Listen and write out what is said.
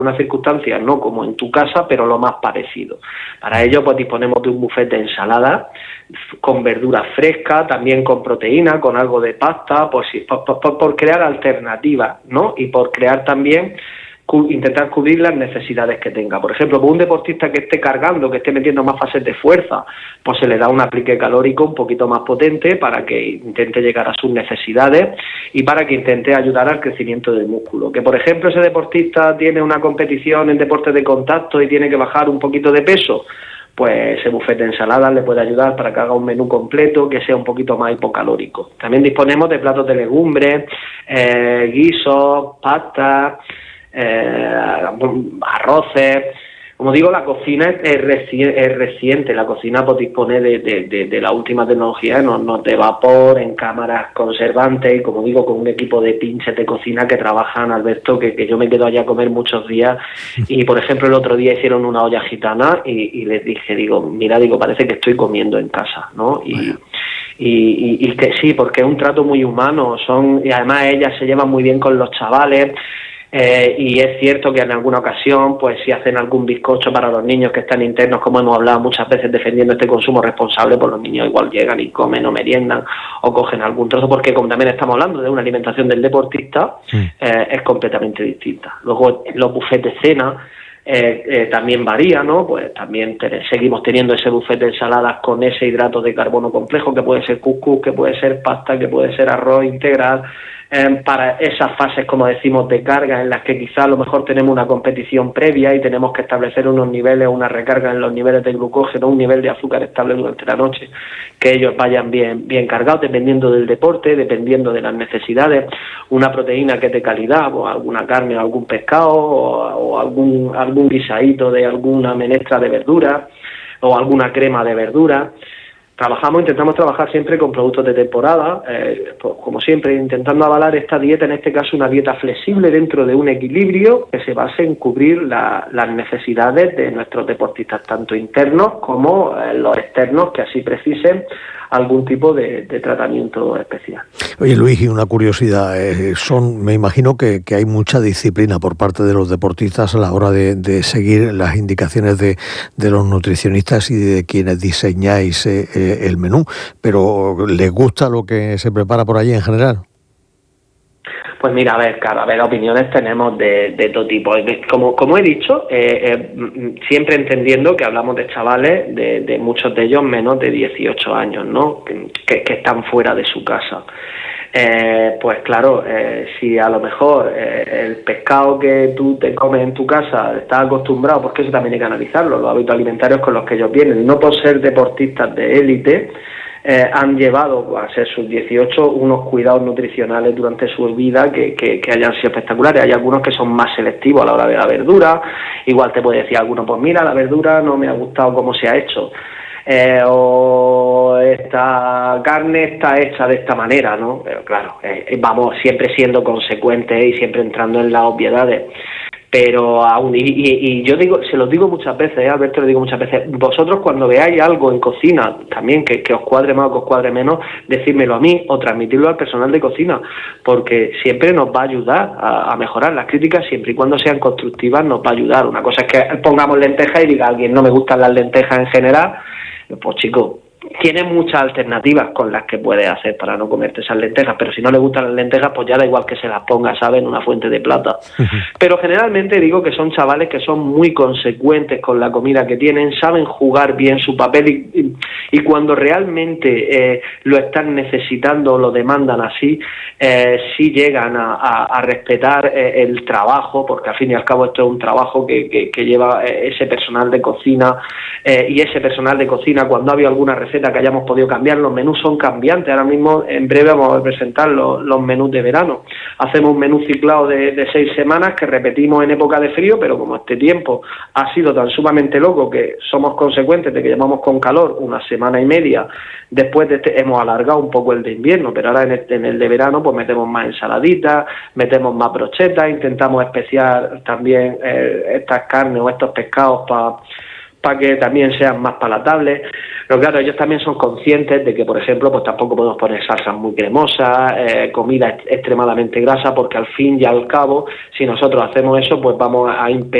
algunas circunstancias no como en tu casa, pero lo más parecido. Para ello, pues disponemos de un buffet de ensalada con verduras frescas, también con proteína, con algo de pasta, por crear alternativas, ¿no? Y por crear también, intentar cubrir las necesidades que tenga. Por ejemplo, por un deportista que esté cargando, que esté metiendo más fases de fuerza, pues se le da un aplique calórico un poquito más potente para que intente llegar a sus necesidades y para que intente ayudar al crecimiento del músculo. Que, por ejemplo, ese deportista tiene una competición en deportes de contacto y tiene que bajar un poquito de peso, pues ese buffet de ensaladas le puede ayudar para que haga un menú completo que sea un poquito más hipocalórico. También disponemos de platos de legumbres, guisos, pastas, arroces. Como digo, la cocina es reciente. La cocina pues dispone de la última tecnología en hornos de vapor, en cámaras conservantes y, como digo, con un equipo de pinches de cocina que trabajan, Alberto, que yo me quedo allá a comer muchos días. Y, por ejemplo, el otro día hicieron una olla gitana y les dije, mira, parece que estoy comiendo en casa, ¿no? Y que sí, porque es un trato muy humano. Y además ellas se llevan muy bien con los chavales. Y es cierto que en alguna ocasión, pues si hacen algún bizcocho para los niños que están internos, como hemos hablado muchas veces defendiendo este consumo responsable, pues los niños igual llegan y comen o meriendan o cogen algún trozo, porque como también estamos hablando de una alimentación del deportista, es completamente distinta. Luego los buffets de cena también varía, ¿no? Pues también seguimos teniendo ese buffet de ensaladas con ese hidrato de carbono complejo, que puede ser cuscús, que puede ser pasta, que puede ser arroz integral, para esas fases, como decimos, de carga en las que quizás a lo mejor tenemos una competición previa y tenemos que establecer unos niveles, una recarga en los niveles de glucógeno, un nivel de azúcar estable durante la noche, que ellos vayan bien cargados, dependiendo del deporte, dependiendo de las necesidades, una proteína que es de calidad, o alguna carne o algún pescado, o algún guisadito de alguna menestra de verdura, o alguna crema de verdura. Intentamos trabajar siempre con productos de temporada, pues, como siempre, intentando avalar esta dieta, en este caso una dieta flexible dentro de un equilibrio que se base en cubrir las necesidades de nuestros deportistas, tanto internos como los externos, que así precisen algún tipo de tratamiento especial. Oye, Luis, y una curiosidad, me imagino que hay mucha disciplina por parte de los deportistas a la hora de seguir las indicaciones de los nutricionistas y de quienes diseñáis el menú, pero ¿les gusta lo que se prepara por allí en general? Pues mira, a ver, opiniones tenemos de todo tipo. Como he dicho, siempre entendiendo que hablamos de chavales, de muchos de ellos menos de 18 años, ¿no? Que están fuera de su casa. Pues claro, si a lo mejor el pescado que tú te comes en tu casa estás acostumbrado, porque eso también hay que analizarlo, los hábitos alimentarios con los que ellos vienen, no por ser deportistas de élite, han llevado a ser sus 18 unos cuidados nutricionales durante su vida que hayan sido espectaculares. Hay algunos que son más selectivos a la hora de la verdura, igual te puede decir alguno, pues mira, la verdura no me ha gustado cómo se ha hecho, o esta carne está hecha de esta manera, ¿no? Pero claro, vamos siempre siendo consecuentes y siempre entrando en las obviedades. Pero aún, y yo se los digo muchas veces, Alberto, lo digo muchas veces, vosotros cuando veáis algo en cocina, también que os cuadre más o que os cuadre menos, decídmelo a mí o transmitirlo al personal de cocina, porque siempre nos va a ayudar a mejorar. Las críticas, siempre y cuando sean constructivas, nos va a ayudar. Una cosa es que pongamos lentejas y diga a alguien, no me gustan las lentejas en general, pues chicos, tienes muchas alternativas con las que puedes hacer para no comerte esas lentejas, pero si no le gustan las lentejas, pues ya da igual que se las ponga, ¿sabes?, en una fuente de plata. Pero generalmente digo que son chavales que son muy consecuentes con la comida que tienen, saben jugar bien su papel y cuando realmente lo están necesitando o lo demandan así, sí llegan a respetar el trabajo, porque al fin y al cabo esto es un trabajo que lleva ese personal de cocina, y ese personal de cocina, cuando ha habido alguna receta que hayamos podido cambiar, los menús son cambiantes. Ahora mismo, en breve, vamos a presentar los menús de verano. Hacemos un menú ciclado de 6 semanas que repetimos en época de frío, pero como este tiempo ha sido tan sumamente loco que somos consecuentes de que llevamos con calor una semana y media, después hemos alargado un poco el de invierno, pero ahora en el de verano pues metemos más ensaladitas, metemos más brochetas, intentamos especiar también estas carnes o estos pescados para que también sean más palatables. Pero claro, ellos también son conscientes de que, por ejemplo, pues tampoco podemos poner salsas muy cremosas, comida extremadamente grasa, porque al fin y al cabo, si nosotros hacemos eso, pues vamos a impedir